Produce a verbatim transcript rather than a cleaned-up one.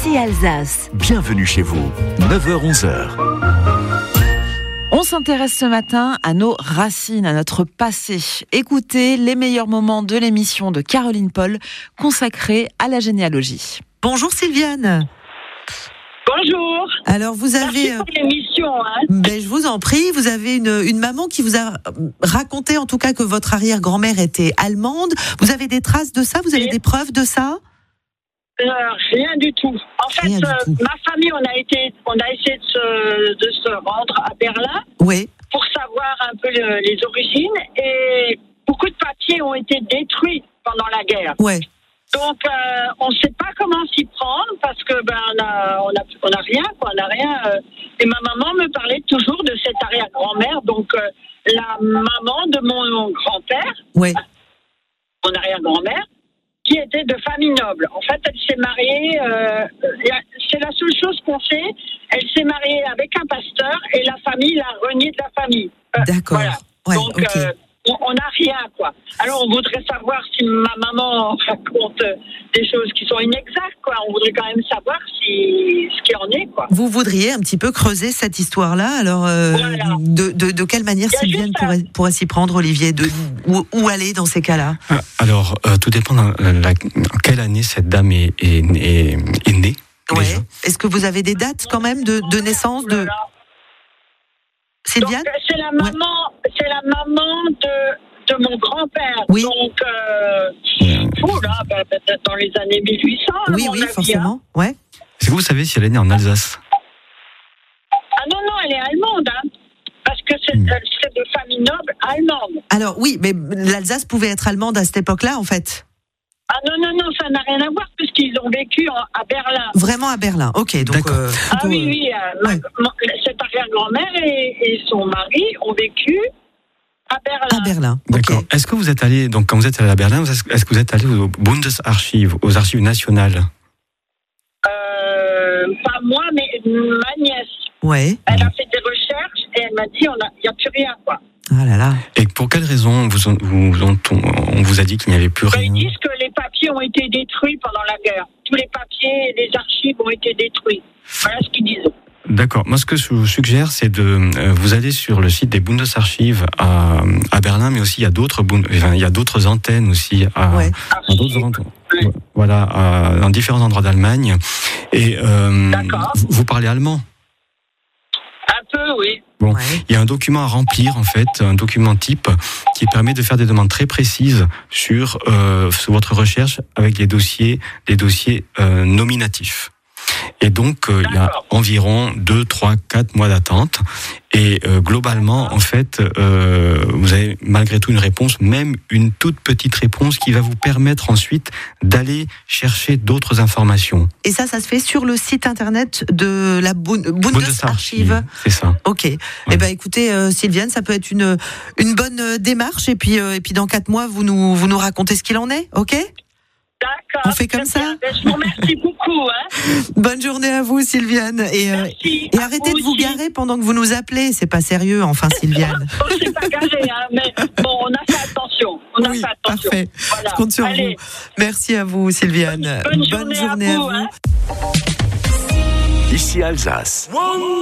Ici Alsace. Bienvenue chez vous, neuf heures onze heures. On s'intéresse ce matin à nos racines, à notre passé. Écoutez les meilleurs moments de l'émission de Caroline Paul consacrée à la généalogie. Bonjour Sylviane. Bonjour. Alors vous avez... Merci pour l'émission. Hein. Ben, je vous en prie, vous avez une, une maman qui vous a raconté en tout cas que votre arrière-grand-mère était allemande. Vous avez des traces de ça? Vous avez Et... des preuves de ça? Euh, rien du tout. En fait, du euh, tout. ma famille, on a été, on a essayé de se, de se rendre à Berlin Oui. pour savoir un peu le, les origines, et beaucoup de papiers ont été détruits pendant la guerre. Ouais. Donc, euh, on ne sait pas comment s'y prendre parce que ben on a, on a, on a rien, quoi, on a rien. Euh, et ma maman me parlait toujours de cette arrière-grand-mère, donc euh, la maman de mon grand-père, Ouais. mon arrière-grand-mère, qui était de famille noble. En fait, elle s'est mariée, euh, c'est la seule chose qu'on sait, elle s'est mariée avec un pasteur et la famille l'a reniée de la famille. Euh, D'accord. Voilà. Ouais, Donc, ok. euh, on n'a rien, quoi. Alors, on voudrait savoir si ma maman raconte des choses qui sont inexactes, quoi. On voudrait quand même savoir si, ce qu'il en est, quoi. Vous voudriez un petit peu creuser cette histoire-là. Alors, euh, Voilà. de, de, de quelle manière Il y a Sylviane juste pourrait, pourrait s'y prendre, Olivier? De, où, où aller dans ces cas-là? Alors, euh, tout dépend de la, la, en quelle année cette dame est, est, est, est née. Ouais. Déjà. Est-ce que vous avez des dates quand même de, de naissance de Sylviane? Donc, c'est la maman, c'est la maman de, de mon grand-père. Oui. Donc, euh, fou, là, ben, peut-être dans les années mille huit cents. à Oui, mon oui, avis, forcément. hein. Ouais. Est-ce que vous savez si elle est née en Alsace? Ah non, non, elle est allemande, hein. Parce que c'est, Hmm. c'est de famille noble allemande. Alors oui, mais l'Alsace pouvait être allemande à cette époque-là, en fait. Ah non, non, non, ça n'a rien à voir, puisqu'ils ont vécu en, à Berlin. Vraiment à Berlin. Ok, donc. D'accord. euh, Ah plutôt, oui, euh, oui, euh, ouais. ma- ma- cette arrière-grand-mère et, et son mari ont vécu à Berlin. À Berlin. D'accord. Ok. Est-ce que vous êtes allé, donc quand vous êtes allé à Berlin, est-ce est-ce que vous êtes allé au Bundesarchiv, aux archives nationales? Euh, pas moi, mais ma nièce. Ouais. Elle a fait des recherches et elle m'a dit, il n'y a plus rien, quoi. Ah là là. Et pour quelle raison vous, vous, on, on vous a dit qu'il n'y avait plus Ben, rien? ils disent que les papiers ont été détruits pendant la guerre. Tous les papiers et les archives ont été détruits. Voilà ce qu'ils disent. D'accord. Moi, ce que je vous suggère, c'est de euh, vous allez sur le site des Bundesarchiv à, à Berlin, mais aussi il y a d'autres, Bund- enfin, il y a d'autres antennes aussi à, Ouais. à d'autres Archives. endroits. Oui. Voilà, à, dans différents endroits d'Allemagne. Et euh, D'accord. vous, vous parlez allemand? Un peu, oui. Bon, Ouais. il y a un document à remplir en fait, un document type qui permet de faire des demandes très précises sur, euh, sur votre recherche avec les dossiers, les dossiers euh, nominatifs. Et donc, euh, il y a D'accord. environ deux, trois, quatre mois d'attente. Et euh, globalement, en fait, euh, vous avez malgré tout une réponse, même une toute petite réponse qui va vous permettre ensuite d'aller chercher d'autres informations. Et ça, ça se fait sur le site internet de la Bund- Bundesarchiv. C'est ça. Ok. Eh ben, écoutez, euh, Sylviane, ça peut être une une bonne euh, démarche. Et puis euh, et puis dans quatre mois, vous nous vous nous racontez ce qu'il en est. Ok. D'accord. On fait comme Très ça bien. Ben, je vous remercie beaucoup. Hein. Bonne journée à vous, Sylviane. Et euh, Merci. et À arrêtez vous de vous aussi. garer pendant que vous nous appelez. C'est pas sérieux, enfin, Sylviane. Bon, c'est pas garé, hein, mais bon, on a fait attention. On a Oui, fait attention. parfait. Voilà. Je compte sur Allez. vous. Merci à vous, Sylviane. Bonne journée à vous, à vous. hein. Ici Alsace.